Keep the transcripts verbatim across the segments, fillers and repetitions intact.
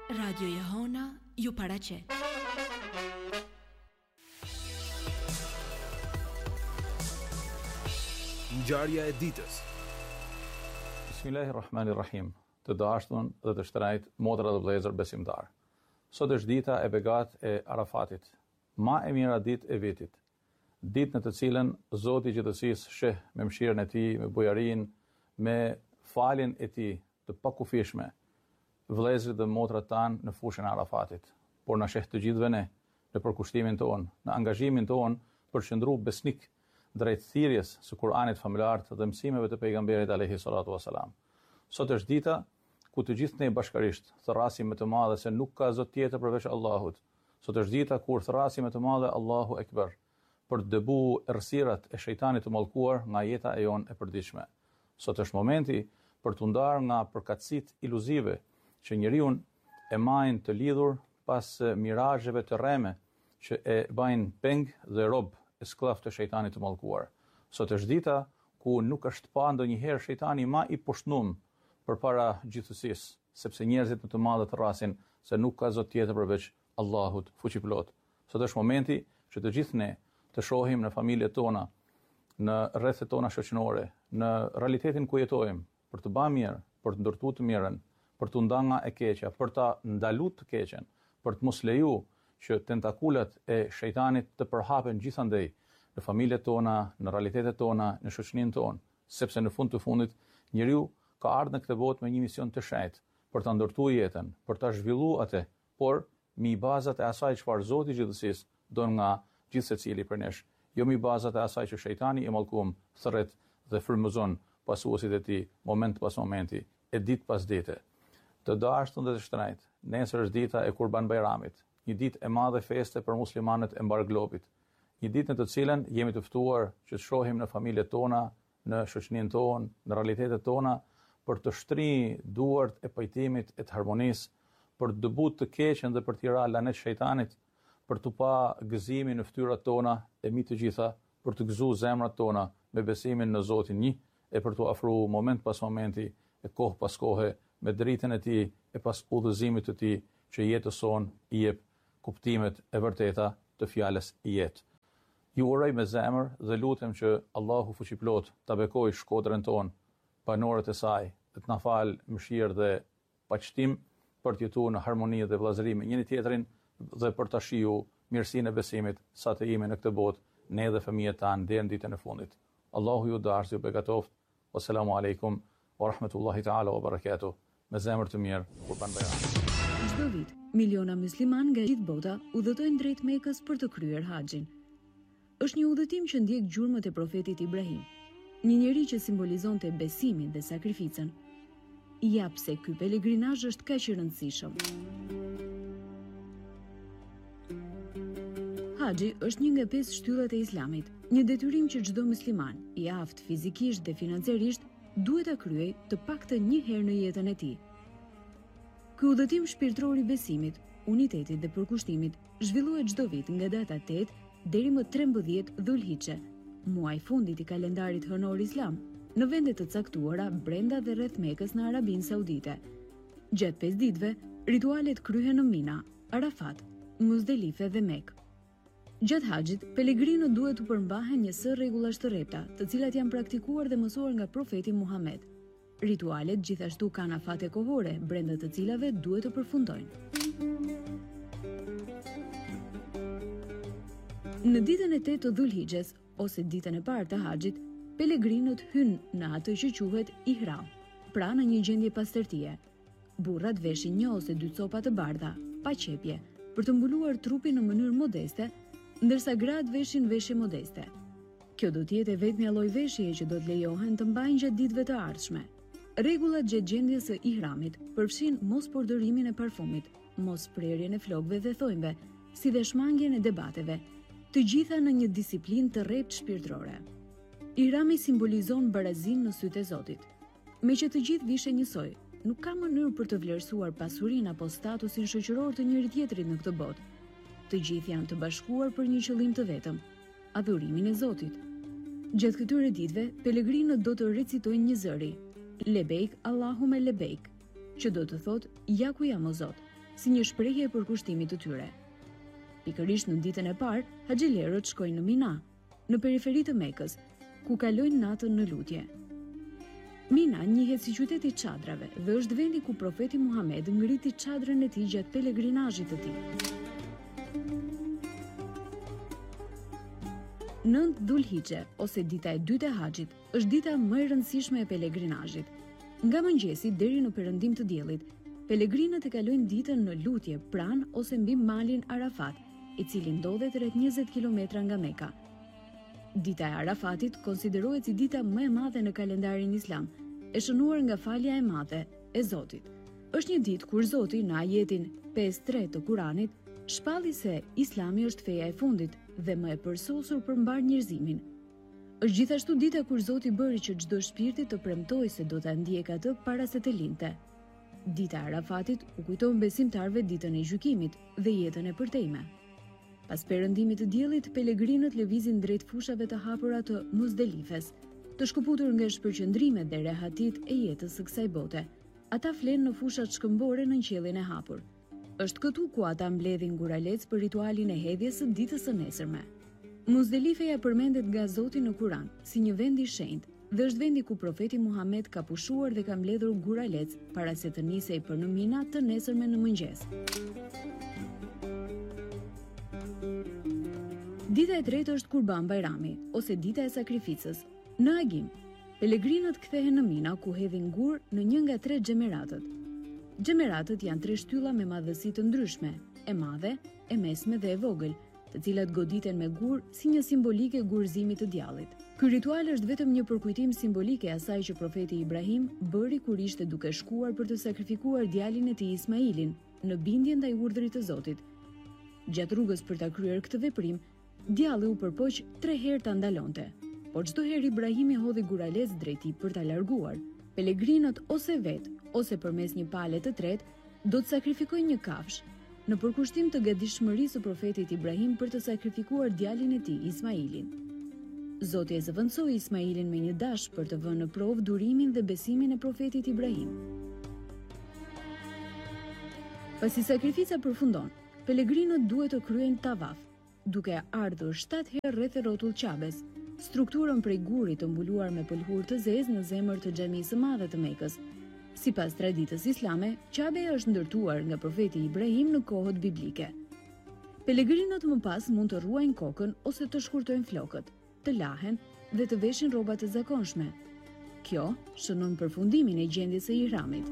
Radio Jehona ju paraqet. Ngjarja e ditës. Bismillahirrahmanirrahim. Të dashtun dhe të shtrajt, motra dhe vëllezër besimtar. Sot është dita e begat e Arafatit, ma e mira ditë e vitit. Ditë në të cilën Zoti i Gjithësisë sheh me mëshirën e Tij, me bujarinë, me faljen e Tij të pakufishme vëllezërit dhe motrat tanë në fushën e Arafatit, por na sheh të gjithëve ne në përkushtimin tonë, në angazhimin tonë për qëndru besnik drejt thirrjes së Kur'anit familjar dhe mësimeve të pejgamberit alayhi salatu wasalam. Sot është dita ku të gjithë ne bashkërisht thrasim me të madhe se nuk ka zot tjetër përveç Allahut. Sot është dita kur thrasim me të madhe Allahu Ekber, për të dëbu errësirat e shejtanit të mallkuar nga jeta e jonë e përditshme. Sot është momenti për të ndarë nga përkatësitë iluzive që njeriu e majnë të lidhur pas mirazheve të rreme që e bajnë peng dhe rob e skllav të shejtanit të mallkuar. Sot është dita ku nuk është pa ndonjëherë shejtani ma i poshtnuar përpara gjithësisë, sepse njerëzit më të madhe të rrasin se nuk ka zot tjetër përveç Allahut fuqiplot. Sot është momenti që të gjithë ne të shohim në familjet tona, në rrethet tona shoqërore, në realitetin ku jetojmë, për të bërë mirë, për të ndërtuar të mirën, për të ndarë nga e keqja, për ta ndaluar të keqen, për të mos leju që tentakulat e shejtanit të përhapen gjithandej në familjet tona, në realitetet tona, në shoqërinë tonë, sepse në fund të fundit njeriu ka ardhur në këtë botë me një mision të shenjtë, për ta ndërtuar jetën, për ta zhvilluar atë, por mi bazat e asaj çfarë Zoti i Gjithësisë don nga gjithë secili për nesh, jo mi bazat e asaj që shejtani i mallkuar thret dhe frymëzon pasuesit e tij moment pas momenti, e ditë pas dite. Të dashtun dhe të shtrajt, nesër është dita e Kurban Bayramit, një ditë e madhe feste për muslimanët e mbar globit, një ditë në të cilën jemi të ftuar që të shohim në familjet tona, në shoqërinë tonë, në realitetet tona, për të shtrirë duart e pajtimit e të harmonisë, për të dëbuar të keqen dhe për të ra lanet shejtanit, për të pa gëzimin në fytyrat tona e mbi të gjitha, për të gëzuar zemrat tona me besimin në Zotin një, e për të afruar moment pas momenti, e kohë pas kohe, me dritën e Tij e pas udhëzimit të Tij që jetës sonë i jep kuptimet e vërteta të fjalës jetë. Ju uroj me zemër dhe lutem që Allahu fuqiplot ta bekojë shkodrën tonë, banorët e saj, të na falë mëshirë dhe paqëtim për të jetuar në harmoni dhe vëllazëri me njëri tjetrin dhe për ta shijuar mirësinë e besimit sa të jemi në këtë botë, ne dhe fëmijët tanë deri në ditën e fundit. Allahu ju dashur, ju begatoft. Wassalamu alaikum wa rahmatullahi ta'ala wa barakatuh. Me zemër të mirë, Kurban Bayram. Çdo vit, miliona musliman nga gjithë bota udhëtojnë drejt Mekës për të kryer haxhin. Është një udhëtim që ndjek gjurmët e profetit Ibrahim, një njeri që simbolizonte besimin dhe sakrificën. Ja pse ky pelegrinazh është kaq i rëndësishëm. Haxhi është një nga pesë shtyllat e Islamit, një detyrim që çdo musliman, i aftë fizikisht dhe financiarisht, duhet ta kryej të paktën një herë në jetën e tij. Ky udhëtim shpirtëror i besimit, unitetit dhe përkushtimit zhvillohet çdo vit nga data tetë deri më trembëdhjetë Dhulhixhe, muaji i fundit i kalendarit hënor islam, në vende të caktuara brenda dhe rreth Mekës në Arabinë Saudite. Gjatë pesë ditëve, ritualet kryhen në Mina, Arafat, Muzdelife dhe Mekë. Gjatë haxhit, pelegrinët duhet të përmbahen një sër rregullash të rrepta, të cilat janë praktikuar dhe mësuar nga profeti Muhammed. Ritualet gjithashtu kanë afate kohore, brenda të cilave duhet të përfundojnë. Në ditën e tetë të Dhulhixhes, ose ditën e parë të haxhit, pelegrinët hynë në atë që quhet ihram, pra në një gjendje pastërtie. Burrat veshin një ose dy copa të bardha, pa qepje, për të mbuluar trupin në mënyrë modeste, ndërsa gratë veshin veshje modeste. Kjo do të jetë vetmja lloj veshjeje që do të lejohen të mbajnë gjatë ditëve të ardhshme. Rregullat gjatë gjendjes së ihramit përfshin mos përdorimin e parfumit, mos prerjen e flokëve dhe thonjve, si dhe shmangjen e debateve, të gjitha në një disiplinë të rreptë shpirtërore. Ihrami simbolizon barazinë në sytë e Zotit. Me që të gjithë vishen njësoj, nuk ka mënyrë për të vlerësuar pasurinë apo statusin shoqëror të njëri tjetrit në këtë botë. Të gjithë janë të bashkuar për një qëllim të vetëm, adhurimin e Zotit. Gjatë këtyre ditëve, pelegrinët do të recitojnë një zëri, Lebejk Allahume Lebejk, që do të thotë ja ku jam o Zot, si një shprehje e përkushtimit të tyre. Pikërisht në ditën e parë, haxhilerët shkojnë në Mina, në periferi të Mekës, ku kalojnë natën në lutje. Mina njihet si qyteti i çadrave dhe është vendi ku profeti Muhammed ngriti çadrën e tij gjatë pelegrinazhit të tij. Nëntë Dhulhigje, ose dita e dytë e haxhit, është dita më e rëndësishme e pelegrinazhit. Nga mëngjesi deri në perëndim të diellit, pelegrinët e kalojnë ditën në lutje pranë ose mbi malin Arafat, i cili ndodhet rreth njëzet kilometra nga Meka. Dita e Arafatit konsiderohet si dita më e madhe në kalendarin islam, e shënuar nga falja e madhe e Zotit. Është një ditë kur Zoti në ajetin pesëdhjetë e tre të Kuranit shpalli se Islami është feja e fundit dhe më e përsosur për mbar njerëzimin. Është gjithashtu dita kur Zoti bëri që çdo shpirti të premtojë se do ta ndjek atë para se të lindte. Dita e Arafatit u kujton besimtarëve ditën e gjykimit dhe jetën e përtejme. Pas perëndimit të diellit, pelegrinët lëvizin drejt fushave të hapura të Muzdelifes, të shkëputur nga shpërqendrimet dhe rehatit e jetës së kësaj bote. Ata flenë në fushat shkëmbore në qiellin e hapur. Është këtu ku ata mbledhin guralec për ritualin e hedhjes së ditës së nesërme. Muzdelifeja përmendet nga Zoti në Kuran si një vend i shenjtë dhe është vendi ku profeti Muhammed ka pushuar dhe ka mbledhur guralec para se të nisej për në Mina të nesërmen në mëngjes. Dita e tretë është Kurban Bajrami, ose dita e sakrificës. Në agim, pelegrinët kthehen në Mina ku hedhin gur në një nga tre xhemeratët. Xhemeratët janë tre shtylla me madhësi të ndryshme, e madhe, e mesme dhe e vogël, të cilat goditen me gur si një simbolike gurëzimit të djallit. Ky ritual është vetëm një përkujtim simbolik e asaj që profeti Ibrahim bëri kur ishte duke shkuar për të sakrifikuar djalin e tij Ismailin në bindje ndaj urdhrit të Zotit. Gjatë rrugës për ta kryer këtë veprim, djalli u përpoq tre herë ta ndalonte, por çdo herë Ibrahimi hodhi guralec drejt tij për ta larguar. Pelegrinët ose vetë, ose përmes një pale të tretë, do të sakrifikojnë një kafshë, në përkushtim të gatishmërisë së profetit Ibrahim për të sakrifikuar djalin e tij Ismailin. Zoti e zëvendësoi Ismailin me një dash për të vënë në provë durimin dhe besimin e profetit Ibrahim. Pasi sakrifica përfundon, pelegrinët duhet të kryejnë tavaf, duke ardhur shtatë herë rreth e rrotull Qabes, strukturën prej gurit të mbuluar me pëlhur të zezë në zemër të xhamisë së madhe të Mekës. Sipas traditës islame, Qabeja është ndërtuar nga profeti Ibrahim në kohët biblike. Pelegrinët më pas mund të ruajnë kokën ose të shkurtojnë flokët, të lahen dhe të veshin rroba të zakonshme. Kjo shënon përfundimin e gjendjes së ihramit.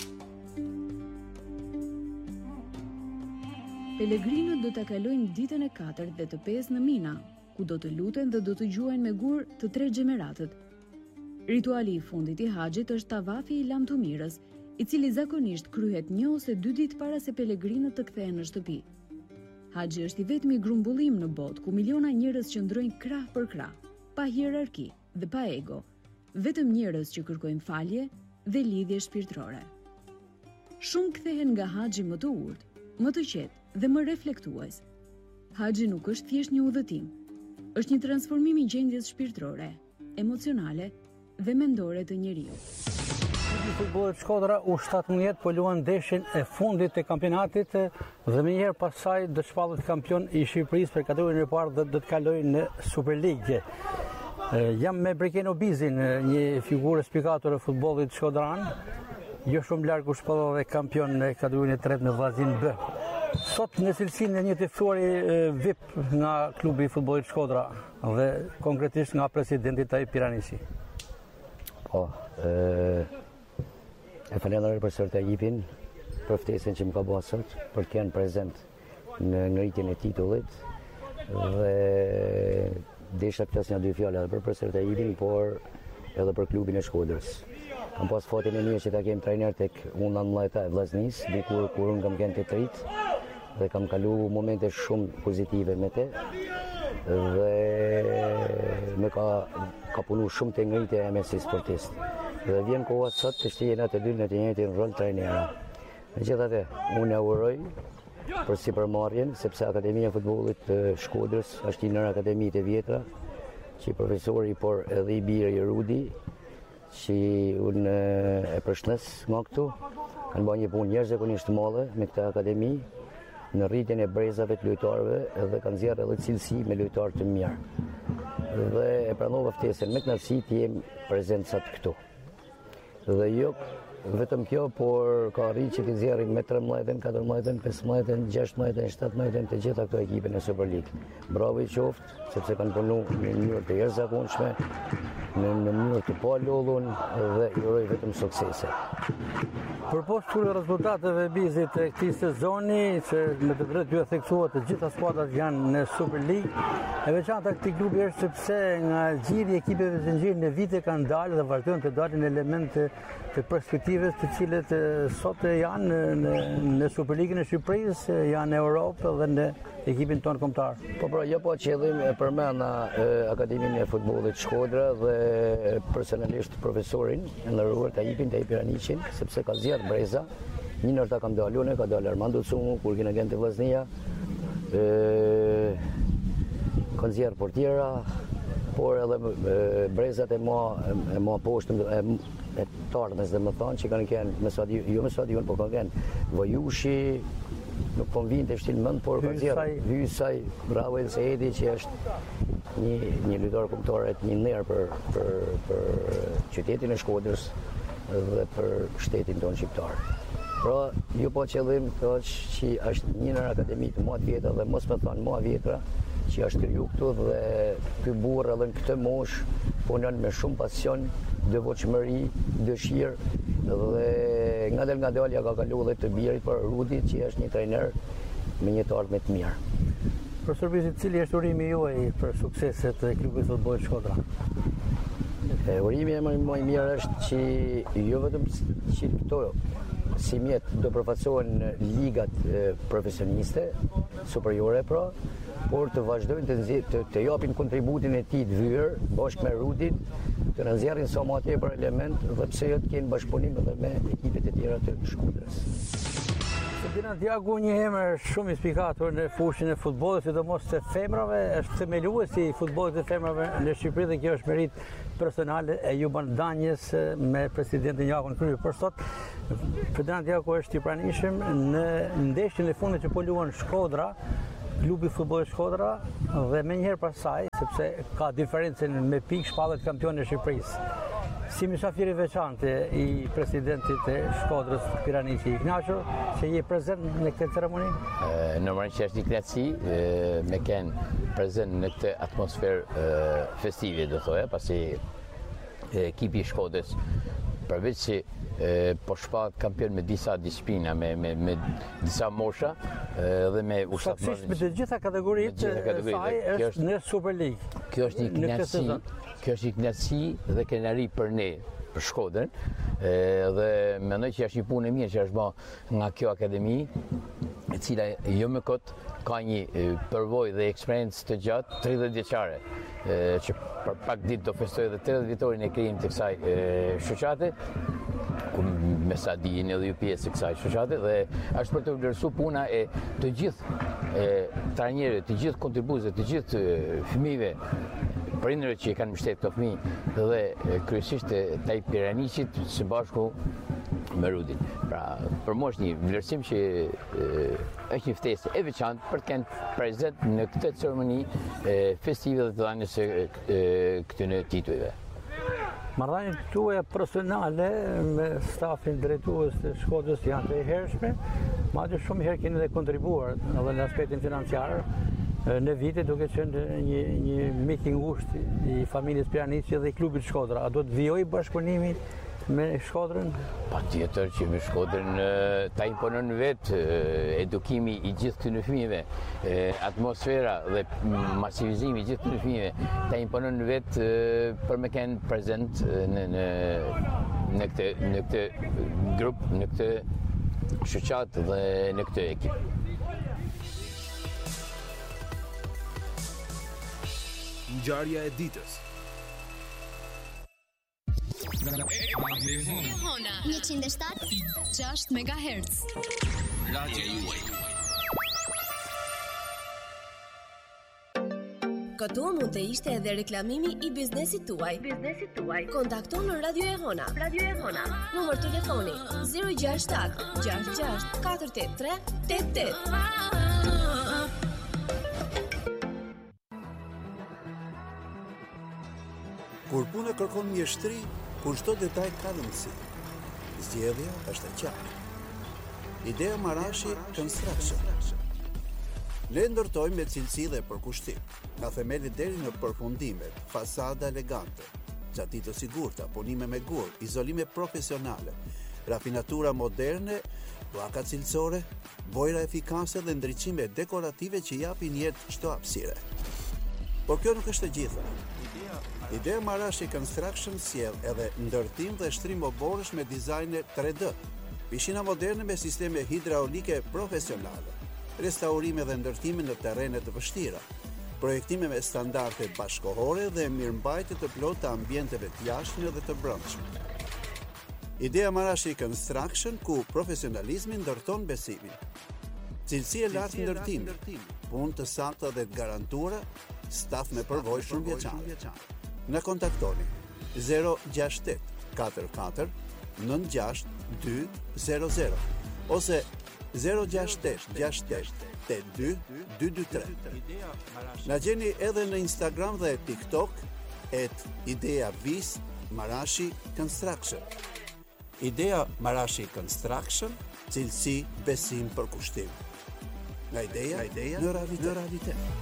Pelegrinët do ta kalojnë ditën e katërt dhe të pesë në Mina, ku do të luten dhe do të gjuajnë me gur të tre xhemeratët. Rituali i fundit i haxhit është tavafi i lamtumirës, i cili zakonisht kryhet një ose dy ditë para se pelegrinët të kthehen në shtëpi. Haxhi është i vetmi grumbullim në botë ku miliona njerëz qëndrojnë krah për krah, pa hierarki dhe pa ego, vetëm njerëz që kërkojnë falje dhe lidhje shpirtërore. Shumë kthehen nga haxhi më të urtë, më të qetë dhe më reflektues. Haxhi nuk është thjesht një udhëtim, është një transformim i gjendjes shpirtërore, emocionale dhe mendore të njeriu. Klubi Futbollit Shkodra U shtatëmbëdhjetë po luan ndeshjen e fundit të kampionatit dhe më njëherë pasaj do të shpallet kampion i Shqipërisë për kategorinë e parë dhe do të kalojë në Superligë. Jam me Breken Obizin, një figurë spikator e futbollit shkodran, jo shumë larg u shpallë dhe kampion në kategorinë e tretë me vllazin B. Sot në cilësinë e një të ftuari V I P nga klubi i futbollit Shkodra dhe konkretisht nga presidenti Taj Piranisi. Po, e, e falenderoj për sërt e jipin, për ftesën që më ka bërë sot, për të qenë prezent në ngritjen e titullit dhe desha të flas një dy fjalë edhe për për sërt e jipin, por edhe për klubin e Shkodrës. Kam pas fatin e mirë që ta kem trajner tek Unda Mllajta e Vllaznis, dikur kur unë kam qenë te trit dhe kam kalu momente shumë pozitive me te dhe me ka, ka punu shumë të ngritja e me si sportist. Dhe vjen koha sot të shtijena të dy në të njëjtin rol trajnera. Megjithatë, unë e uroj për sipërmarrjen, sepse Akademia e Futbollit të Shkodrës është një ndër akademitë e vjetra, që profesori por edhe i biri i Rudi, që unë e përshëndes nga këtu Kanë bërë një punë jashtëzakonisht të madhe me këtë akademi në rritjen e brezave të lojtarëve dhe kanë zgjerrë edhe cilësi me lojtarë të mirë. Dhe e pranova ftesën me kënaqësi të jem prezent sot këtu. Dhe jo vetëm kjo, por ka arrit që të zjerrin me tridhjetën, katërmbëdhjetën, pesëmbëdhjetën, gjashtëmbëdhjetën, shtatëmbëdhjetën të gjitha këto ekipe në Super League. Bravo i qoftë, sepse kanë punuar në mënyrë të jashtëzakonshme, në mënyrë të palodhur dhe i uroj vetëm suksese. Përposh këtyre rezultateve bizit të këtij sezoni, që me të drejtë ju e theksuat të gjitha skuadrat janë në Super League, e veçanta këtij klubi është sepse nga gjithë ekipeve të zinxhirit në vite kanë dalë dhe vazhdojnë të dalin elemente të perspektives të cilët sot janë në, në Superligën e Shqipërisë, janë në Europë dhe në ekipin tonë kombëtar. Po pra, jo po qëllim e përmenda Akademinë e Futbollit Shkodra dhe personalisht profesorin e ndëruar Tajipin, Tajip Iranicin, sepse ka zgjerë breza. Një nërta kam dalë une, ka dalë Armando Cumu, kur kina gente vllaznia, kanë zgjerë portiera, por edhe brezat e ma, e ma poshtë e, e tarmes dhe më thonë që kanë kënë, jo me stadion, po kanë kënë Vajushi, nuk po më vinë të shtilë mënd, por kanë zgjerë Hysaj, bravo El Saedi, që është një, një lojtar kombëtar e një nërë për, për, për qytetin e Shkodrës dhe për shtetin tonë shqiptar. Pra, ju po qëllim është që është një nër akademi të ma të vjetra dhe mos me thonë ma vjetra që është kriju këtu dhe ky burr edhe në këtë mosh punon me shumë pasion, devotshmëri, dëshirë dhe nga del nga dalja ka kalu dhe të birit për Rudit që është një trajner me një të ardhme të mirë. Profesor Bizit, cili është urimi juaj për sukseset e klubit futbollit Shkodra? E, urimi e më i mirë është që jo vetëm që këto si mjet do përfaqësohen në ligat e, profesioniste, superiore pra, por të vazhdojnë të, të, të japin kontributin e tij të vyer bashkë me Rudin, të na nxjerrin sa më tepër element dhe pse jo të kenë bashkëpunim edhe me ekipet e tjera të Shkodrës. Sedina Diagu, një emër shumë i spikatur në fushën e futbollit, sidomos të femrave, është themeluesi i futbollit të femrave në Shqipëri dhe kjo është merit personale e Juban Danjes me presidentin Jakon Kryer. Për sot, Sedina Diagu është i pranishëm në ndeshjen e fundit që po luan Shkodra, klubi futbollit Shkodra, dhe më njëherë pasaj, sepse ka diferencën me pikë shpallet kampion e Shqipërisë. Si mysafiri veçantë i presidentit e Shkodrës, Piranici, i kënaqur që je prezent në këtë ceremoni? Normalisht është një kënaqësi me qenë prezent në këtë atmosferë festive, do thoya, pasi ekipi i Shkodrës përveç që po shpahet kampion me disa disiplina, me, me, me disa mosha dhe me ushtrimit me të gjitha kategoritë e saj është, është në Super League. Kjo është një kënaqësi, kjo është një kënaqësi dhe kënaqëri për ne, për Shkodrën, dhe mendoj që është një punë e mirë që është bërë nga kjo akademi, e cila jo më kot ka një përvojë dhe eksperiencë të gjatë tridhjetë vjeçare, që për pak ditë do festojë edhe tridhjetë vjetorin e krijimit të kësaj shoqate, ku me sa dijeni edhe ju pjesë e kësaj shoqate, dhe është për të vlerësuar puna e të gjithë trajnerëve, të gjithë kontribuesve, të gjithë fëmijëve, prindërve që i kanë mbështetur këto fëmijë dhe kryesisht Tajip Piranicit së bashku me Rudin. Pra, për mua është një vlerësim që është një ftesë e veçantë për të qenë prezent në këtë ceremoni festive dhe të dhënies së këtyre titujve. Marrëdhëniet tuaja personale me stafin drejtues të Shkodrës janë të hershme, madje shumë herë keni dhe kontribuar edhe në aspektin financiar në vite, duke qenë një, një mik i ngushtë i familjes Piranici dhe i klubit Shkodra. A do të vijojë bashkëpunimi me Shkodrën? Patjetër që me Shkodrën ta imponon vetë edukimi i gjithë këtyre fëmijëve, atmosfera dhe masivizimi i gjithë këtyre fëmijëve, ta imponon vetë për me qenë prezent në në në këtë në këtë grup, në këtë shoqat dhe në këtë ekip. Ngjarja e ditës. Hona njëqind e shtatë e gjashtë megahertz. Radio juaj. Këtu mund të ishte edhe reklamimi i biznesit tuaj. Biznesit tuaj. Kontakto në Radio e Hona. Radio e Hona. Numër telefoni zero gjasht shtat gjasht gjasht katër tetë tre tetë tetë. Kur puna kërkon mjeshtri, kur çdo detaj ka rëndësi. Zgjedhja është e qartë. Idea Marashi Construction. Ne ndërtojmë me cilësi dhe përkushtim, nga themeli deri në përfundimet, fasada elegante, gjati të sigurta, punime me gur, izolime profesionale, rafinatura moderne, pllaka cilësore, bojra efikase dhe ndriçime dekorative që japin jetë çdo hapësire. Por kjo nuk është e gjitha. Idea Marashi Construction sjell edhe ndërtim dhe shtrim oborësh me dizajne tre D, pishina moderne me sisteme hidraulike profesionale, restaurime dhe ndërtime në terrene të vështira, projektime me standarde bashkëkohore dhe mirëmbajtje të plotë të ambienteve të jashtme dhe të brendshme. Idea Marashi Construction, ku profesionalizmi ndërton besimin. Cilësi e lartë ndërtimi, punë të sakta dhe të garantuara, staf me përvojë shumëvjeçare. Na kontaktoni zero gjasht tetë katër katër nëntë gjasht dy zero zero ose zero gjasht tetë gjasht tetë tetë dy dy dy tre. Na gjeni edhe në Instagram dhe TikTok et Idea Bis Marashi Construction. Idea Marashi Construction, cilësi, besim, përkushtim. Nga ideja, nga ideja në realitet. Në realitet.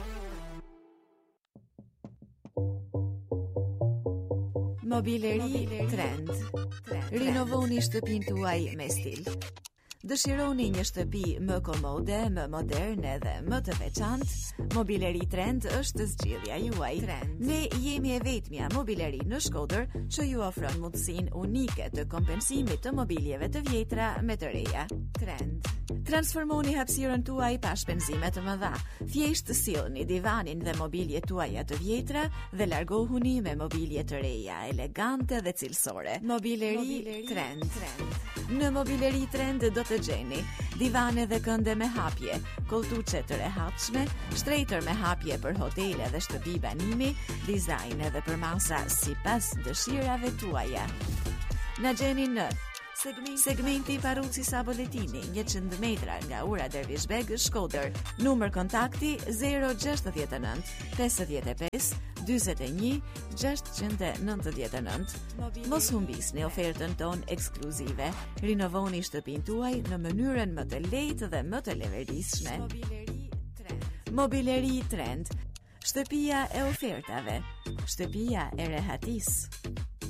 Mobileri Trend. Rinovoni shtëpinë tuaj me stil. Dëshironi një shtëpi më komode, më moderne dhe më të veçantë? Mobileri Trend është zgjidhja juaj. Ne jemi e vetmja mobileri në Shkodër që ju ofron mundësinë unike të kompensimit të mobiljeve të vjetra me të reja. Trend. Transformoni hapësirën tuaj pa shpenzime të mëdha. Thjesht sillni divanin dhe mobiljet tuaja të vjetra dhe largohuni me mobilje të reja, elegante dhe cilësore. Mobileri, mobileri Trend. Trend. Në Mobileri Trend do të gjeni divane dhe kënde me hapje, koltuçe të rehatshme, shtrejtër me hapje për hotele dhe shtëpi banimi, dizajn edhe për masa sipas dëshirave tuaja. Na gjeni në Segmenti, segmenti Paruci Saboletini, njëqind metra nga ura Dervishbeg, Shkodër. Numër kontakti zero gjasht nëntë pesëdhjetë e pesë dyzet e një gjashtëqind e nëntëdhjetë e nëntë. Mos humbisni ofertën ton ekskluzive. Rinovoni shtëpinë tuaj në mënyrën më të lehtë dhe më të levetëdijshme. Mobileri Trend. Mobileri Trend. Shtëpia e ofertave. Shtëpia e rehatisë.